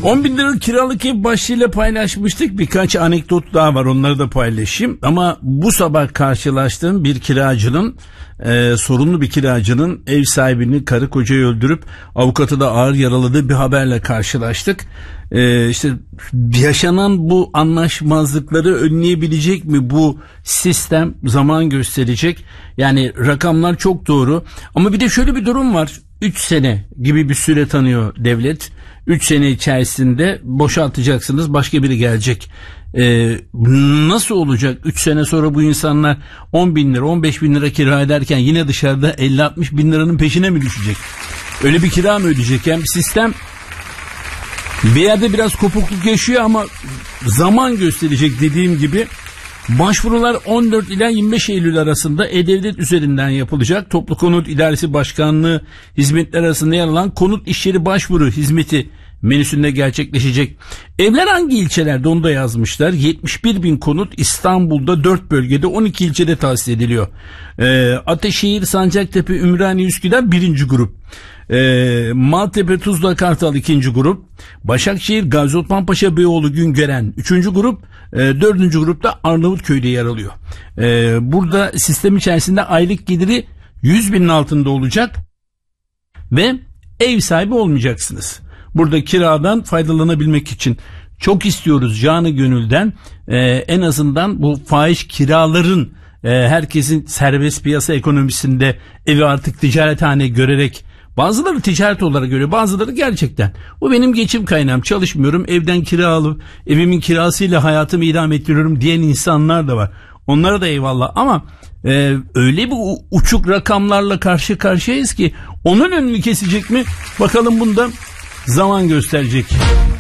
10 bin liralık kiralık ev başlığıyla paylaşmıştık. Birkaç anekdot daha var, onları da paylaşayım. Ama bu sabah karşılaştığım bir kiracının, sorunlu bir kiracının ev sahibini, karı kocayı öldürüp avukatı da ağır yaraladığı bir haberle karşılaştık. İşte yaşanan bu anlaşmazlıkları önleyebilecek mi bu sistem, zaman gösterecek. Yani rakamlar çok doğru ama bir de şöyle bir durum var. 3 sene gibi bir süre tanıyor devlet. 3 sene içerisinde boşaltacaksınız, başka biri gelecek. Nasıl olacak? 3 sene sonra bu insanlar 10 bin lira 15 bin lira kira ederken yine dışarıda 50-60 bin liranın peşine mi düşecek? Öyle bir kira mı ödeyecek? Yani sistem bir yerde biraz kopukluk yaşıyor ama zaman gösterecek dediğim gibi. Başvurular 14 ila 25 Eylül arasında E-Devlet üzerinden yapılacak. Toplu Konut İdaresi Başkanlığı hizmetler arasında yer alan konut işleri başvuru hizmeti menüsünde gerçekleşecek. Evler hangi ilçelerde, onu da yazmışlar. 71 bin konut İstanbul'da 4 bölgede 12 ilçede tahsis ediliyor. Ateşehir, Sancaktepe, Ümraniye, Üsküdar 1. grup. Maltepe, Tuzla, Kartal 2. grup. Başakşehir, Gazi Osman Paşa, Beyoğlu, Güngören 3. grup. 4. grupta Arnavutköy'de yer alıyor. Burada sistem içerisinde aylık geliri 100 binin altında olacak ve ev sahibi olmayacaksınız. Burada kiradan faydalanabilmek için çok istiyoruz canı gönülden, en azından bu fahiş kiraların herkesin serbest piyasa ekonomisinde evi artık ticarethane görerek, bazıları ticaret olarak görüyor, bazıları gerçekten bu benim geçim kaynağım, çalışmıyorum, evden kira alıp evimin kirasıyla hayatımı idame ettiriyorum diyen insanlar da var. Onlara da eyvallah ama öyle bir uçuk rakamlarla karşı karşıyayız ki onun önünü kesecek mi? Bakalım, bunda zaman gösterecek.